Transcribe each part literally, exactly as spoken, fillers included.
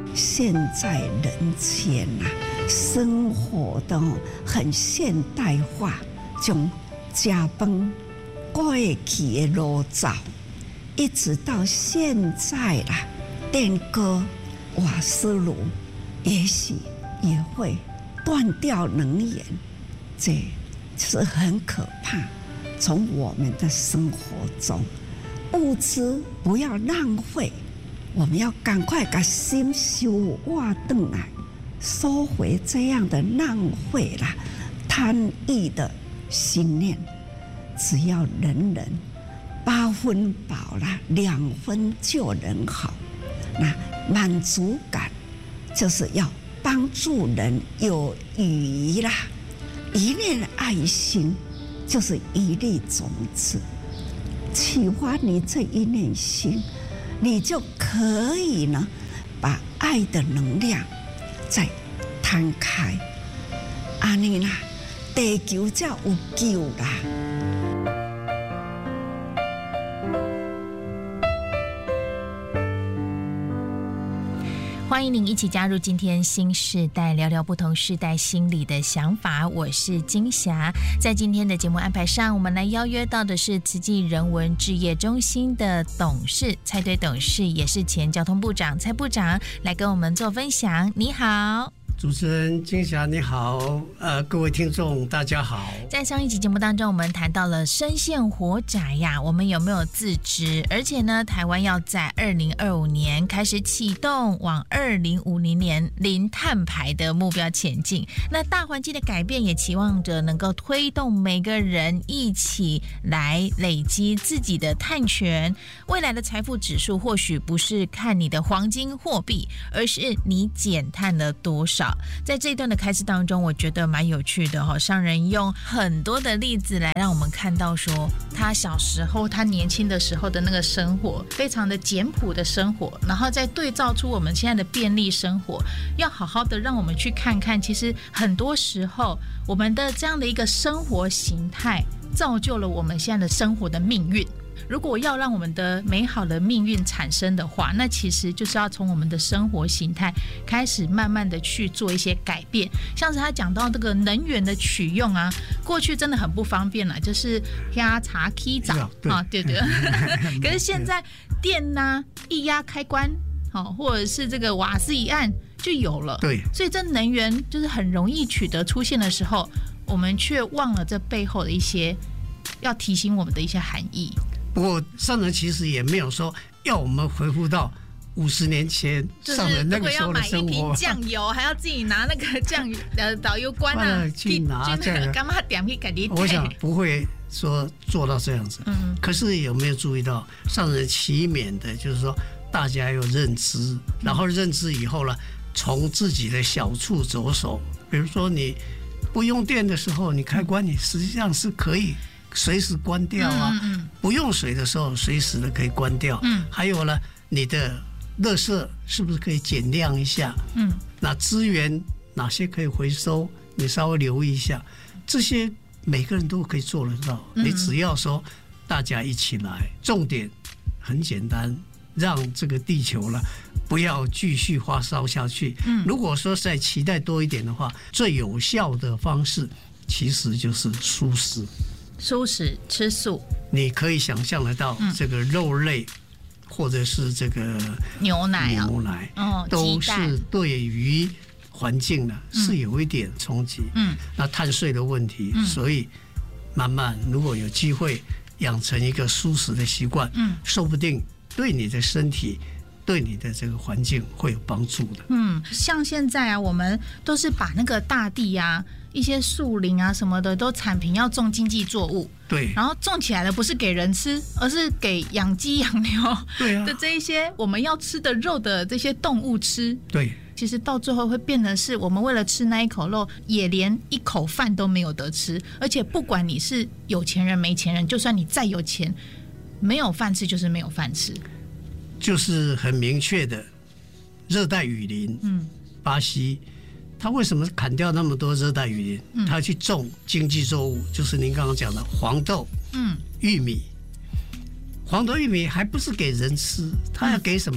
现在人间啊，生活的很现代化，从吃饭过去的炉灶，一直到现在啦，电锅、瓦斯炉，也许也会断掉能源，这是很可怕。从我们的生活中，物资不要浪费，我们要赶快把心修挖回来，收回这样的浪费啦、贪欲的心念。只要人人八分饱啦，两分就能好。那满足感就是要帮助人有余啦，一念爱心就是一粒种子，启发你这一念心，你就可以呢把爱的能量再摊开，安尼啦，地球才有救啦。 欢迎您一起加入今天新世代，聊聊不同世代心里的想法。我是金霞。在今天的节目安排上，我们来邀约到的是慈济人文置业中心的董事蔡堆董事，也是前交通部长蔡部长，来跟我们做分享。你好。 主持人金霞你好，呃，各位听众大家好。 在上一集节目当中，我们谈到了深陷火宅呀，我们有没有自知？而且呢，台湾要在二零二五年开始启动往二零五零年零碳排的目标前进。那大环境的改变也期望着能够推动每个人一起来累积自己的碳权。未来的财富指数或许不是看你的黄金货币，而是你减碳了多少。在这一段的开始当中，我觉得蛮有趣的、哦、商人用很多的例子来让我们看到说他小时候他年轻的时候的那个生活非常的简朴的生活，然后再对照出我们现在的便利生活，要好好的让我们去看看，其实很多时候我们的这样的一个生活形态造就了我们现在的生活的命运。如果要让我们的美好的命运产生的话，那其实就是要从我们的生活形态开始慢慢的去做一些改变。像是他讲到这个能源的取用啊，过去真的很不方便了，就是压茶 K 澡啊，对对可是现在电啊一压开关、哦、或者是这个瓦斯一按就有了， 对， 所以这能源就是很容易取得出现的时候，我们却忘了这背后的一些要提醒我们的一些含义。 不过上人其实也没有说要我们回复到五十年前上人那个时候的生活， 就是如果要买一瓶酱油还要自己拿那个酱呃导游官啊去拿这个干嘛点去给你？ 我想不会说做到这样子。嗯，可是有没有注意到上人期勉的就是说大家有认知，然后认知以后呢，从自己的小处着手。比如说你不用电的时候，你开关你实际上是可以随时关掉啊，嗯嗯，不用水的时候随时的可以关掉。嗯，还有呢，你的垃圾是不是可以减量一下？嗯，那资源哪些可以回收，你稍微留意一下，这些每个人都可以做得到。嗯，你只要说大家一起来，重点很简单，让这个地球呢不要继续发烧下去。嗯，如果说再期待多一点的话，最有效的方式其实就是蔬食。 蔬食吃素， 你可以想象得到，这个肉类、嗯、或者是这个牛奶啊， 牛奶、哦、都是对于环境呢、嗯、是有一点冲击。嗯，那碳税的问题、嗯，所以慢慢如果有机会养成一个蔬食的习惯，嗯，说不定对你的身体、对你的这个环境会有帮助的。 嗯，像现在啊，我们都是把那个大地啊。一些树林啊什么的都产品要种经济作物， 对， 然后种起来的不是给人吃，而是给养鸡养牛的这一些我们要吃的肉的这些动物吃。 对， 其实到最后会变成是我们为了吃那一口肉，也连一口饭都没有得吃。而且不管你是有钱人没钱人，就算你再有钱，没有饭吃就是没有饭吃。 就是很明确的热带雨林，嗯，巴西他为什么砍掉那么多热带雨林？嗯，他去种经济作物，就是您刚刚讲的黄豆、嗯，玉米。黄豆、玉米还不是给人吃，他要给什么？嗯，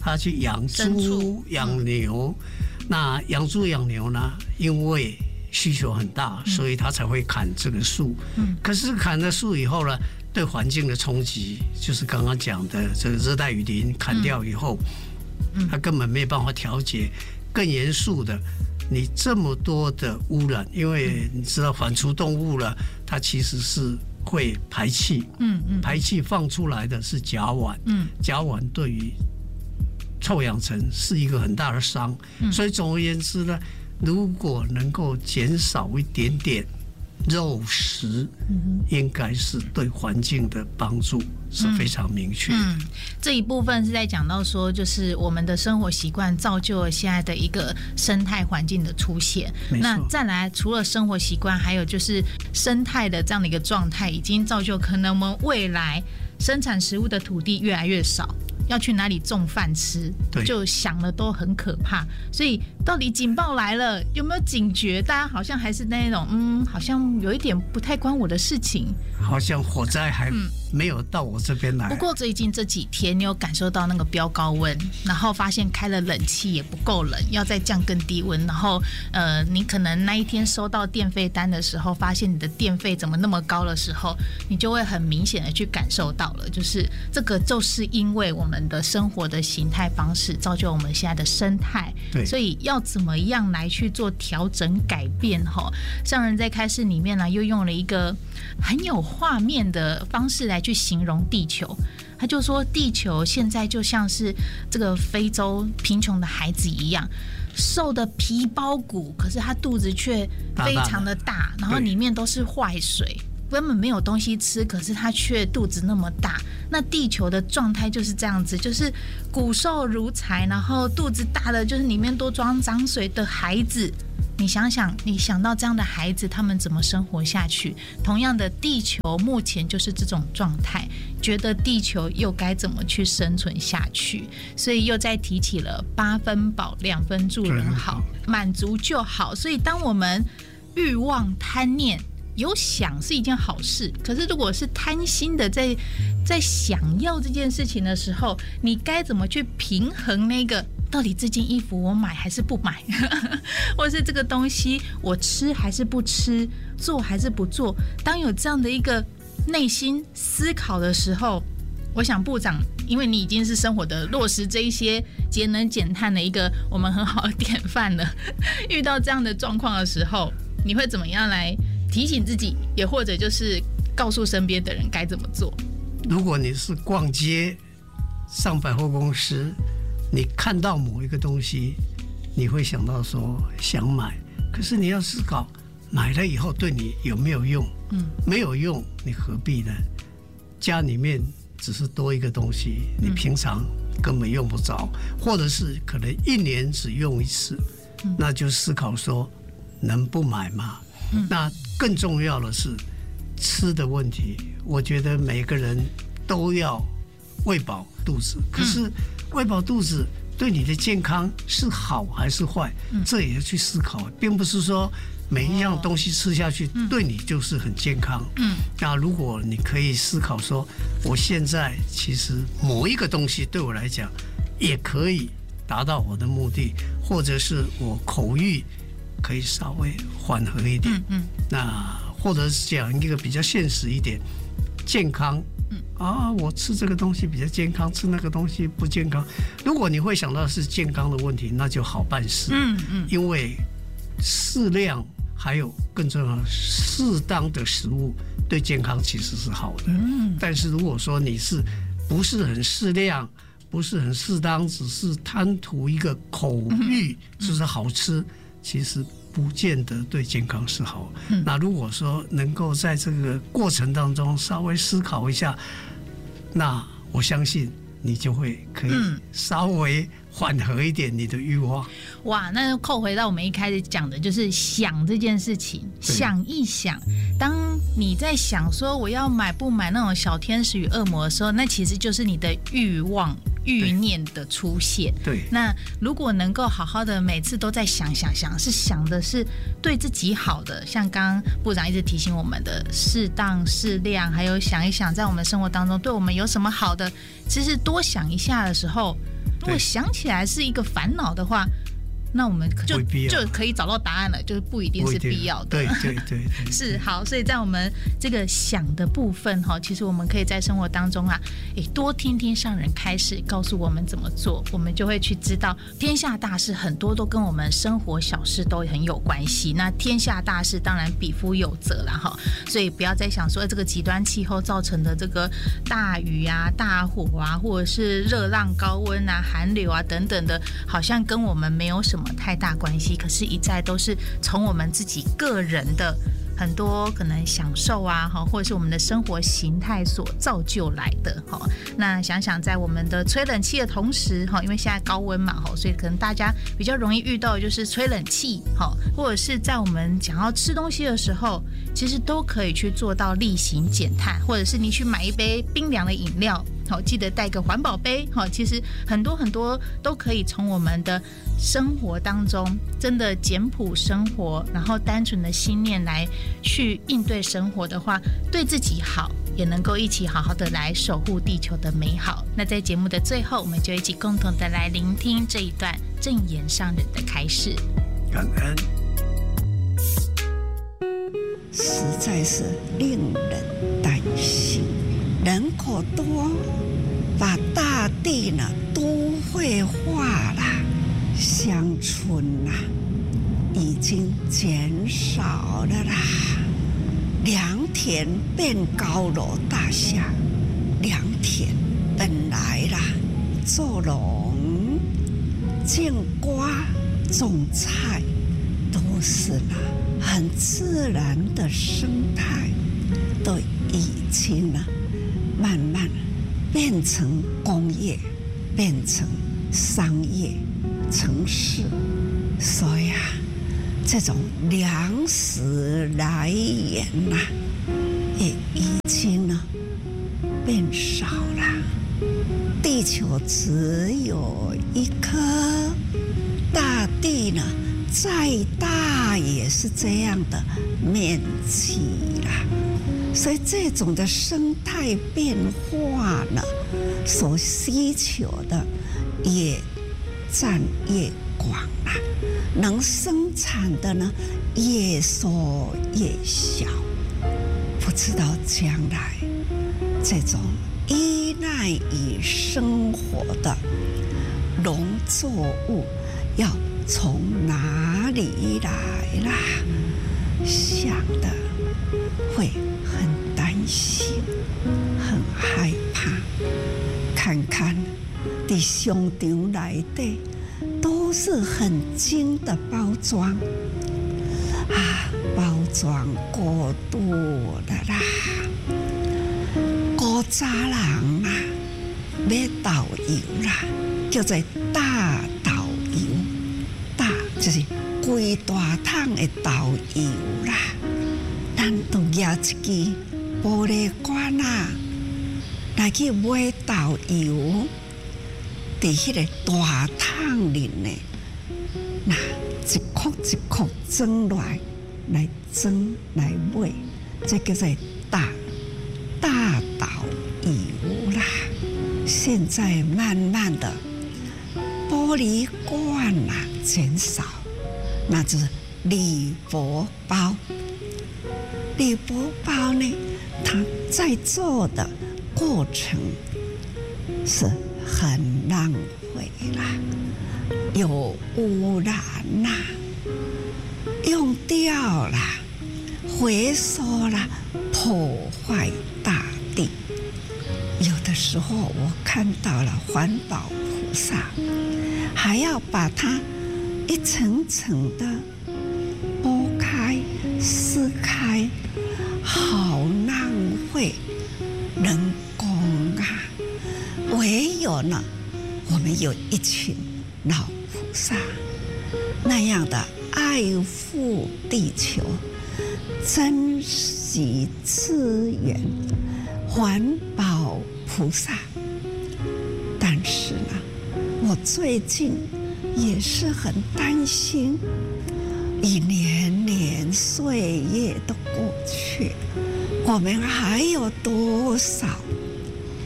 他去养猪、养牛。那养猪养牛呢，因为需求很大，所以他才会砍这个树。嗯，可是砍了树以后呢，对环境的冲击，就是刚刚讲的这个热带雨林砍掉以后，嗯，它根本没有办法调节。更严肃的，你这么多的污染，因为你知道反刍动物了，它其实是会排气，嗯嗯，排气放出来的是甲烷，嗯，甲烷对于臭氧层是一个很大的伤，嗯，所以总而言之呢，如果能够减少一点点肉食，嗯，应该是对环境的帮助是非常明确的。嗯， 这一部分是在讲到说，就是我们的生活习惯造就了现在的一个生态环境的出现。那再来，除了生活习惯，还有就是生态的这样的一个状态，已经造就可能我们未来生产食物的土地越来越少。要去哪里种饭吃，就想了都很可怕。所以到底警报来了有没有警觉？大家好像还是那种嗯，好像有一点不太关我的事情， 好像火灾还没有到我这边来。 不过最近这几天你有感受到那个飙高温，然后发现开了冷气也不够冷，要再降更低温，然后呃，你可能那一天收到电费单的时候，发现你的电费怎么那么高的时候，你就会很明显的去感受到了，就是这个就是因为我们的生活的形态方式造就我们现在的生态，所以要怎么样来去做调整改变哈？上人在开示里面呢，又用了一个很有画面的方式来去形容地球。他就说，地球现在就像是这个非洲贫穷的孩子一样，瘦的皮包骨，可是他肚子却非常的大，然后里面都是坏水。根本没有东西吃，可是他却肚子那么大。那地球的状态就是这样子，就是骨瘦如柴，然后肚子大的就是里面都装脏水的孩子。你想想，你想到这样的孩子，他们怎么生活下去？同样的，地球目前就是这种状态，觉得地球又该怎么去生存下去？所以又再提起了八分饱，两分助人好，满足就好。所以当我们欲望贪念有想是一件好事，可是如果是贪心的在在想要这件事情的时候，你该怎么去平衡那个到底这件衣服我买还是不买，或是这个东西我吃还是不吃，做还是不做？当有这样的一个内心思考的时候，我想部长，因为你已经是生活的落实这一些节能减碳的一个我们很好的典范了，遇到这样的状况的时候，你会怎么样来提醒自己，也或者就是告诉身边的人该怎么做？ 如果你是逛街、上百货公司，你看到某一个东西，你会想到说想买，可是你要思考，买了以后对你有没有用？嗯，没有用，你何必呢？家里面只是多一个东西，你平常根本用不着，或者是可能一年只用一次，那就思考说能不买吗？那更重要的是吃的问题，我觉得每个人都要喂饱肚子，可是喂饱肚子对你的健康是好还是坏，这也要去思考，并不是说每一样东西吃下去对你就是很健康。那如果你可以思考说，我现在其实某一个东西对我来讲也可以达到我的目的，或者是我口欲可以稍微缓和一点，嗯嗯，那或者是讲一个比较现实一点，健康，嗯啊，我吃这个东西比较健康，吃那个东西不健康。如果你会想到是健康的问题，那就好办事，嗯嗯，因为适量还有更重要的适当的食物对健康其实是好的，嗯，但是如果说你是不是很适量，不是很适当，只是贪图一个口欲，就是好吃，其实不见得对健康是好。嗯、那如果说能够在这个过程当中稍微思考一下，那我相信你就会可以稍微缓和一点你的欲望。 哇，那扣回到我们一开始讲的，就是想这件事情，想一想，当你在想说我要买不买那种小天使与恶魔的时候，那其实就是你的欲望欲念的出现。 对， 那如果能够好好的每次都在想想想，是想的是对自己好的，像刚刚部长一直提醒我们的适当适量，还有想一想在我们生活当中对我们有什么好的，其实多想一下的时候， 如果想起来是一个烦恼的话，那我们就就可以找到答案了，就是不一定是必要的。 对对 对, 对是好，所以在我们这个想的部分哈，其实我们可以在生活当中啊，诶，多听听上人开始告诉我们怎么做，我们就会去知道天下大事很多都跟我们生活小事都很有关系。那天下大事当然比夫有责啦哈，所以不要再想说这个极端气候造成的这个大雨啊、大火啊，或者是热浪、高温啊、寒流啊等等的，好像跟我们没有什么太大关系，可是一再都是从我们自己个人的很多可能享受啊，或者是我们的生活形态所造就来的。那想想在我们的吹冷气的同时，因为现在高温嘛，所以可能大家比较容易遇到的就是吹冷气，或者是在我们想要吃东西的时候，其实都可以去做到厉行减碳，或者是你去买一杯冰凉的饮料，好，记得带个环保杯。好，其实很多很多都可以从我们的生活当中，真的简朴生活，然后单纯的心念来去应对生活的话，对自己好，也能够一起好好的来守护地球的美好。那在节目的最后，我们就一起共同的来聆听这一段正言上人的开示。 感恩， 实在是令人担心。人口多，把大地呢都会化了，乡村呐、啊、已经减少了啦，良田变高楼大厦，良田本来啦做农、种瓜、种菜，都是啦很自然的生态，都已经呢慢慢变成工业，变成商业城市，所以啊，这种粮食来源呐、啊，也已经呢变少了。地球只有一颗，大地呢再大也是这样的面积啦。所以这种的生态变化呢，所需求的也占越广了，能生产的呢越缩越小。不知道将来这种依赖于生活的农作物要从哪里来啦？想的会很担心，很害怕。看看在商场内底都是很精的包装啊，包装过度的啦。古早人啊，买豆油啦，叫做大豆油，大就是规大桶的豆油啦。咱都拿一支玻璃罐啊，来去买豆油，伫迄个大桶里呢，那一颗一颗装来，来装来买，这叫做大大豆油啦。现在慢慢的，玻璃罐啊减少，那就是铝箔包。铝箔包呢，它在做的过程是很浪费啦，有污染啦，用掉啦，回收啦，破坏大地。有的时候我看到了环保菩萨，还要把它一层层的剥开、撕开。好浪费人工啊！唯有呢，我们有一群老菩萨那样的爱护地球、珍惜资源、环保菩萨。但是呢，我最近也是很担心。一年年岁月都过去，我们还有多少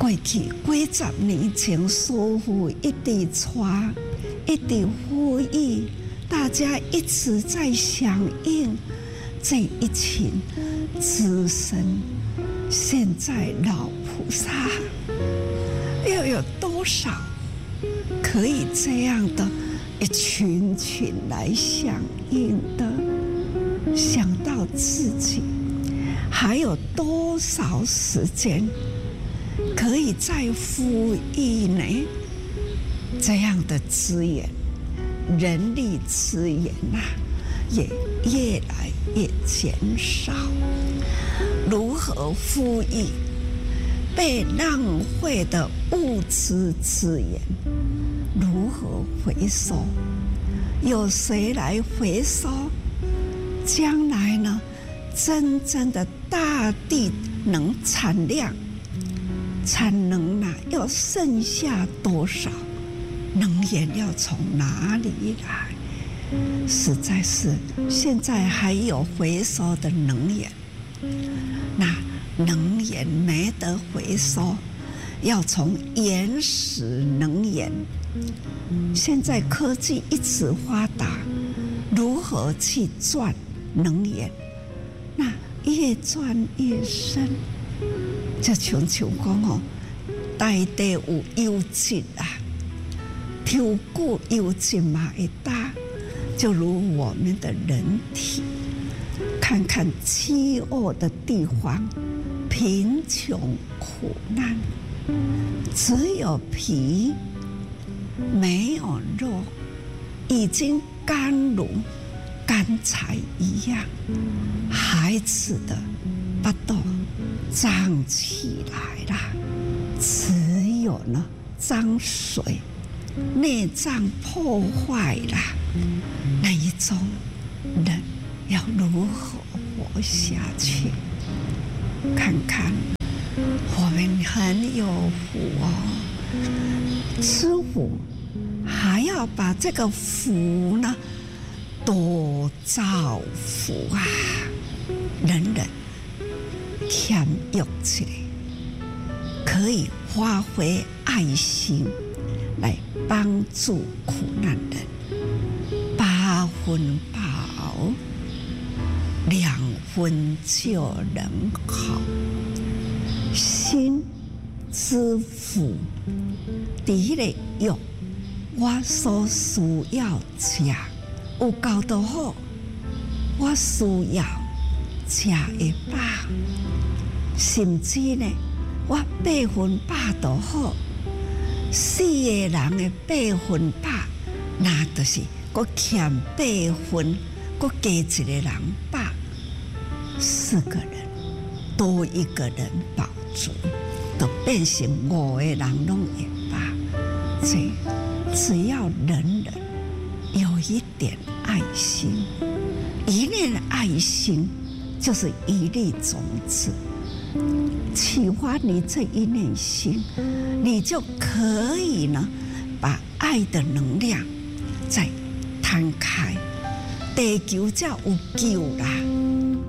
过去几十年前，师父一直传，一直呼吁大家一直在响应这一群资深现在老菩萨，又有多少可以这样的一群群来响应的？想到自己还有多少时间可以再富裕呢？这样的资源、人力资源啊，也越来越减少。如何富裕被浪费的物质资源？如何回收？有谁来回收？将来呢？真正的大地能产量、产能啊，要剩下多少？能源要从哪里来？实在是现在还有回收的能源，那能源没得回收，要从原始能源。现在科技一直发达，如何去赚能源？那越赚越深，就像像讲哦，大地有优质啊，抽骨优质嘛会大，就如我们的人体，看看饥饿的地方，贫穷苦难，只有皮没有肉，已经干如干柴一样，孩子的巴肚胀起来了，只有呢脏水，内脏破坏了，那一种人要如何活下去？看看我们很有福哦，吃福还要把这个福呢多造福啊，人人谦约起来，可以发挥爱心来帮助苦难人，八分饱，两分就能好。心之福，第一个用我所需要吃。有够就好，我需要吃会饱，甚至呢，我八分饱就好。四个人的八分饱，那就是佫欠八分，佫加一个人饱，四个人多一个人饱足，就变成五个人拢会饱。这只要人人有一点爱心，一念爱心就是一粒种子，启发你这一念心，你就可以呢把爱的能量再摊开，地球才有救啦。